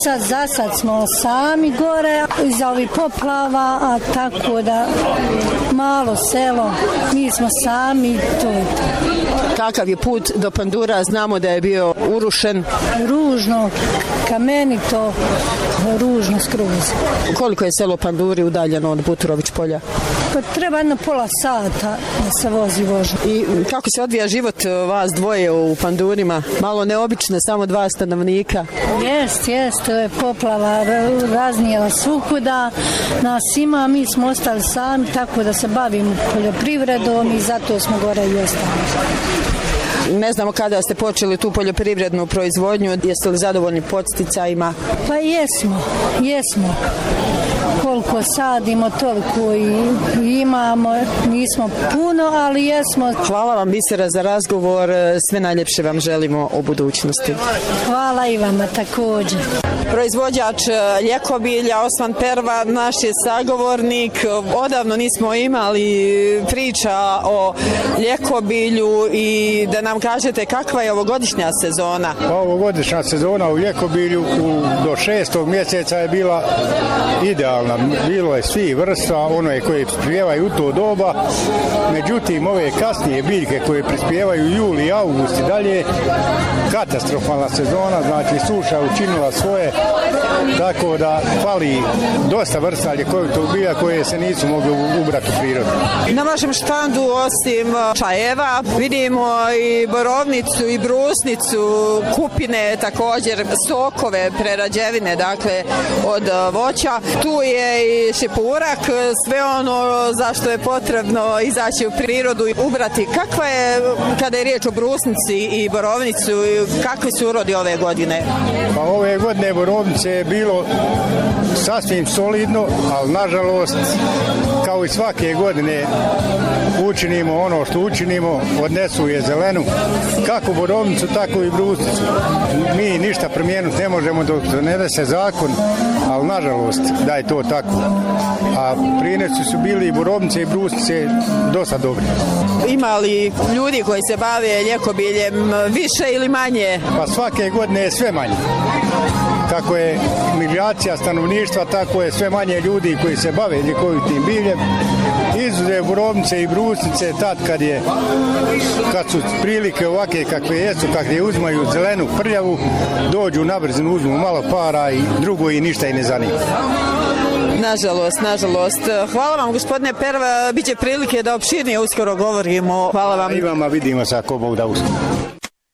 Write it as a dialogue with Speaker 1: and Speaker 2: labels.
Speaker 1: Za sad smo sami gore iza ovih poplava, a tako da malo selo, mi smo sami, to je to.
Speaker 2: Kakav je put do Pandura? Znamo da je bio urušen.
Speaker 1: Ružno, kamenito, ružno skroz.
Speaker 2: Koliko je selo Panduri udaljeno od Buturović polja?
Speaker 1: Pa treba jedno pola sata da se vozi vožnja.
Speaker 2: I kako se odvija život vas dvoje u Pandurima? Malo neobično, samo 2 stanovnika.
Speaker 1: Jest, to je poplava raznijela svukuda. Nas ima, mi smo ostali sami, tako da se bavimo poljoprivredom i zato smo gore i ostali.
Speaker 2: Ne znamo kada ste počeli tu poljoprivrednu proizvodnju, jeste li zadovoljni podsticajima?
Speaker 1: Pa jesmo. Koliko sadimo, toliko i imamo, nismo puno, ali jesmo.
Speaker 2: Hvala vam, Bisera, za razgovor, sve najljepše vam želimo u budućnosti.
Speaker 1: Hvala i vama također.
Speaker 2: Proizvođač ljekobilja Osman Perva, naš je sagovornik. Odavno nismo imali priča o ljekobilju i da nam kažete kakva je ovogodišnja sezona.
Speaker 3: Ovogodišnja sezona u ljekobilju do 6. mjeseca je bila idealna. Bilo je svi vrsta, ono je koje prispijevaju u to doba. Međutim, ove kasnije biljke koje prispijevaju juli i august i dalje, katastrofalna sezona, znači suša učinila svoje, tako da fali dosta vrsta ljekovitog bilja koje se nisu mogli ubrati u prirodu.
Speaker 2: Na vašem štandu osim čajeva vidimo i borovnicu i brusnicu, kupine, također sokove, prerađevine, dakle od voća. Tu je i šipurak, sve ono zašto je potrebno izaći u prirodu i ubrati. Kakva je, kada je riječ o brusnici i borovnicu, kakvi su urodi ove godine?
Speaker 3: Pa ove godine borovnice je bilo sasvim solidno, ali nažalost, kao i svake godine, učinimo ono što učinimo, odnesu je zelenu, kako borovnicu, tako i brusnicu. Mi ništa promijeniti ne možemo dok ne dese zakon, ali nažalost da je to tako. A prinesi su bili i borovnice i brusnice dosta dobri.
Speaker 2: Ima li ljudi koji se bave ljekobiljem više ili manje?
Speaker 3: Pa svake godine je sve manje. Kako je migracija stanovništva, tako je sve manje ljudi koji se bave ljekovitim biljem. Izuzev borovnice i brusnice, tad kad su prilike ovake kakve jesu, kakve uzmaju zelenu prljavu, dođu na brzinu, uzmu malo para i drugo i ništa i ne zanima.
Speaker 2: Nažalost. Hvala vam, gospodine Perva, bit će prilike da opširnije uskoro govorimo. Hvala vam.
Speaker 3: I vama, vidimo se ako Bog da uskoro.